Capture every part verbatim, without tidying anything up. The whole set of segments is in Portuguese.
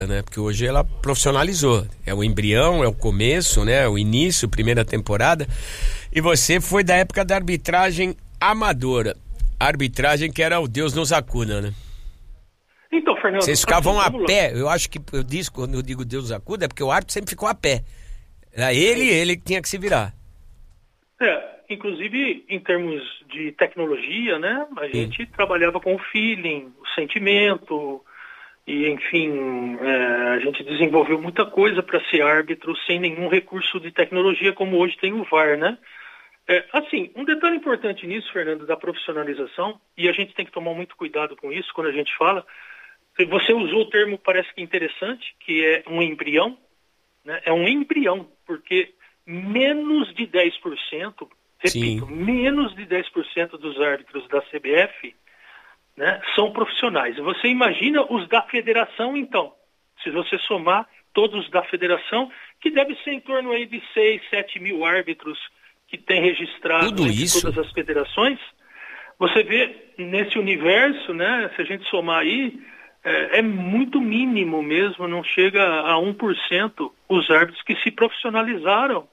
né? Porque hoje ela profissionalizou. É o embrião, é o começo, né? O início, primeira temporada. E você foi da época da arbitragem amadora. A arbitragem que era o Deus nos acuda, né? Então, Fernando... Vocês ficavam assim, a pé. Eu acho que eu disse, quando eu digo Deus nos acuda, é porque o árbitro sempre ficou a pé. Era ele e ele que tinha que se virar. É, inclusive em termos de tecnologia, né? A gente Sim. trabalhava com o feeling, o sentimento... E, enfim, é, a gente desenvolveu muita coisa para ser árbitro sem nenhum recurso de tecnologia, como hoje tem o V A R, né? É, assim, um detalhe importante nisso, Fernando, da profissionalização, e a gente tem que tomar muito cuidado com isso quando a gente fala, você usou o termo, parece que interessante, que é um embrião, né? É um embrião, porque menos de dez por cento, repito, Sim. menos de dez por cento dos árbitros da C B F... Né, são profissionais. Você imagina os da federação, então, se você somar todos da federação, que deve ser em torno aí de seis, sete mil árbitros que tem registrado Tudo em isso? todas as federações, você vê nesse universo, né, se a gente somar aí, é, é muito mínimo mesmo, não chega a um por cento os árbitros que se profissionalizaram.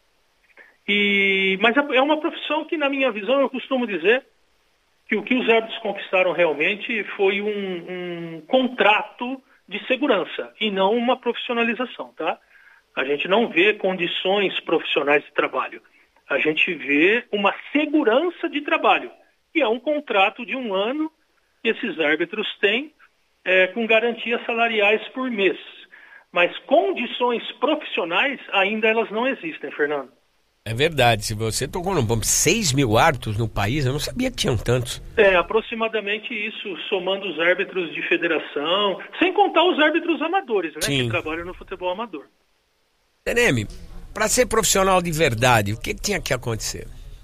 E, mas é uma profissão que, na minha visão, eu costumo dizer, que o que os árbitros conquistaram realmente foi um, um contrato de segurança e não uma profissionalização, tá? A gente não vê condições profissionais de trabalho. A gente vê uma segurança de trabalho, que é um contrato de um ano que esses árbitros têm é, com garantias salariais por mês. Mas condições profissionais ainda elas não existem, Fernando. É verdade, se você tocou no bombo, seis mil árbitros no país, eu não sabia que tinham tantos. É, aproximadamente isso, somando os árbitros de federação, sem contar os árbitros amadores, né, Sim. que trabalham no futebol amador. Teneme, para ser profissional de verdade, o que, que tinha que acontecer?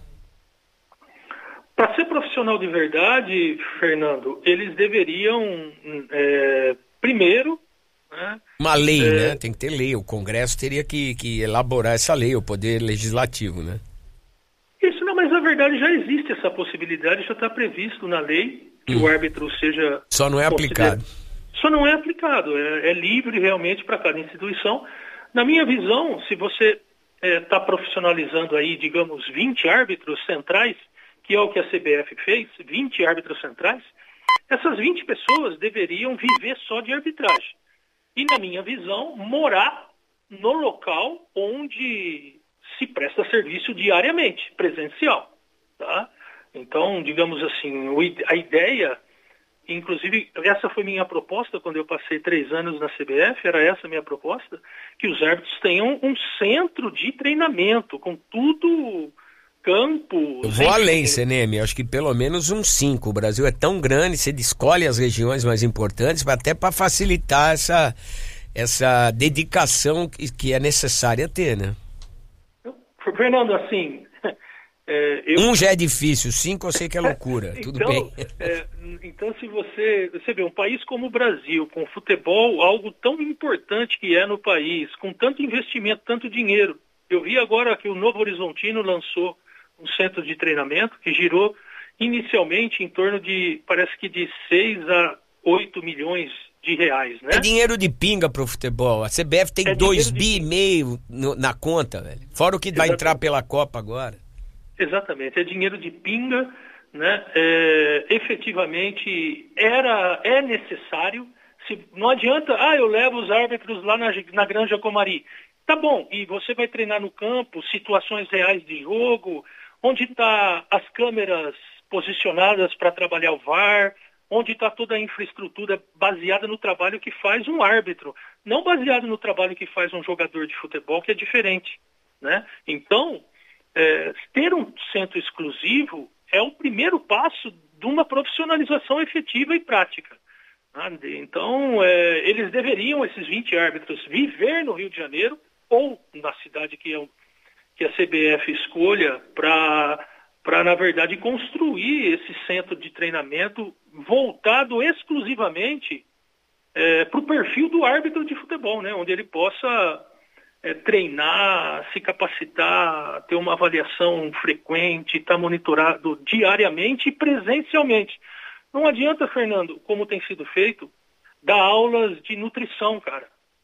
Para ser profissional de verdade, Fernando, eles deveriam, é, primeiro... Né, Uma lei, é, né? Tem que ter lei. O Congresso teria que, que elaborar essa lei, o Poder Legislativo, né? Isso não, mas na verdade já existe essa possibilidade, já está previsto na lei que hum. o árbitro seja... Só não é aplicado. Só não é aplicado, é, é livre realmente para cada instituição. Na minha visão, se você está é, profissionalizando aí, digamos, vinte árbitros centrais, que é o que a C B F fez, vinte árbitros centrais, essas vinte pessoas deveriam viver só de arbitragem. E, na minha visão, morar no local onde se presta serviço diariamente, presencial. Tá? Então, digamos assim, a ideia, inclusive, essa foi minha proposta quando eu passei três anos na C B F, era essa a minha proposta, que os árbitros tenham um centro de treinamento, com tudo... Campo. Eu vou além, Teneme, acho que pelo menos uns cinco. O Brasil é tão grande, você escolhe as regiões mais importantes, até para facilitar essa, essa dedicação que, que é necessária ter, né? Fernando, assim... É, eu... Um já é difícil, cinco eu sei que é loucura, então, tudo bem. É, então, se você... Você vê, um país como o Brasil, com futebol, algo tão importante que é no país, com tanto investimento, tanto dinheiro. Eu vi agora que o Novo Horizontino lançou um centro de treinamento que girou inicialmente em torno de, parece que de seis a oito milhões de reais, né? É dinheiro de pinga pro futebol. A C B F tem é dois bi e meio no, na conta, velho. Fora o que vai entrar pela Copa agora. Exatamente, é dinheiro de pinga, né? É, efetivamente era, é necessário. Se, não adianta, ah, eu levo os árbitros lá na, na Granja Comari. Tá bom, e você vai treinar no campo, situações reais de jogo, onde está as câmeras posicionadas para trabalhar o V A R, onde está toda a infraestrutura baseada no trabalho que faz um árbitro, não baseado no trabalho que faz um jogador de futebol, que é diferente, né? Então, é, ter um centro exclusivo é o primeiro passo de uma profissionalização efetiva e prática. Então, é, eles deveriam, esses vinte árbitros, viver no Rio de Janeiro ou na cidade que, é, que a C B F escolha para, para, na verdade, construir esse centro de treinamento voltado exclusivamente é, para o perfil do árbitro de futebol, né, onde ele possa é, treinar, se capacitar, ter uma avaliação frequente, estar monitorado diariamente e presencialmente. Não adianta, Fernando, como tem sido feito, dar aulas de nutrição, cara.